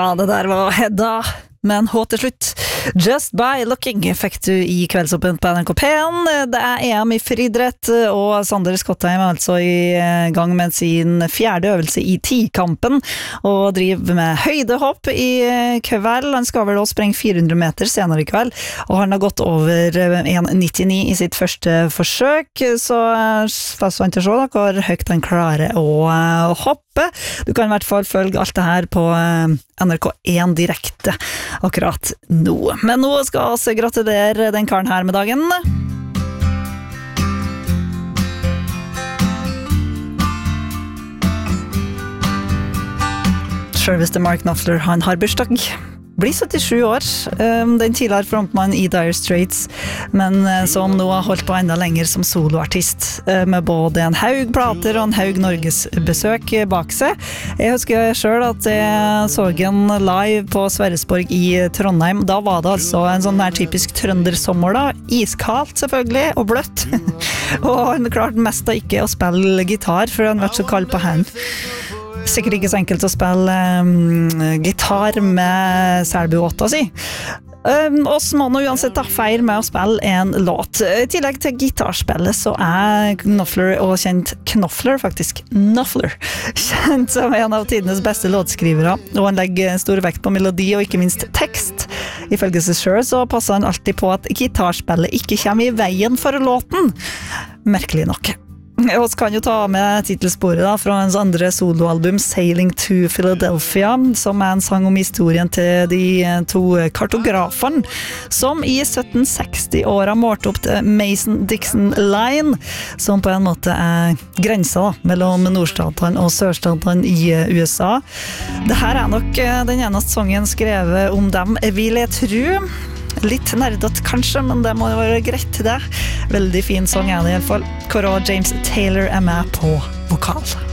Ja, det der var Hedda, men H til slutt. Just by looking fikk du i kveldsåpent på NRK P1. Det er EM i friidrett, og Sander Skottheim er altså i gang med sin fjerde øvelse i tikampen, og driver med høydehopp i kveld. Han skal vel også sprenge 400 meter senere i kveld, og han har gått over 1,99 i sitt første forsøk, så spennende å se da, hvor høyt han klarer å hoppe. Du kan i hvert fall følge alt det her på NRK1 direkte akkurat nå. Men nå skal vi gratulere den karen her med dagen. Selveste Mark Knopfler, han har bursdag. Blir 77 år, den tidligere frontmann i Dire Straits, men som nå har holdt på enda lenger som soloartist, med både en haug plater og en haug Norges besøk bak seg. Jeg husker selv at jeg så en live på Sverresborg i Trondheim. Da var det altså en sånn der typisk trøndersommer da, iskaldt selvfølgelig, og bløtt. Og han klarte mest da ikke å spille gitar, for han var så kald på hand. Sikkert ikke så enkelt å spille gitar med Selbu-8 si. Oss må nå uansett da feir med å spille en låt. I tillegg til gitarspillet så er Knopfler, og kjent Knopfler faktisk, Knopfler, kjent som en av tidenes beste låtskrivere, og han legger stor vekt på melodi og ikke minst tekst. Ifølge seg selv så passer han alltid på at gitarspillet ikke kommer i veien for låten. Merkelig nok. Vi kan jo ta med titelsporet da, fra hans andre soloalbum Sailing to Philadelphia, som er en sang om historien til de to kartograferne som i 1760-åra målte opp til Mason-Dixon Line, som på en måte er grensa da, mellom nordstatene og sørstatene i USA. Dette er nok den eneste sangen skrevet om dem, vil jeg tro. Litt nerdet kanskje, men det må jo være greit til det. Veldig fin sang er det i alle fall. Hvor James Taylor er med på vokal.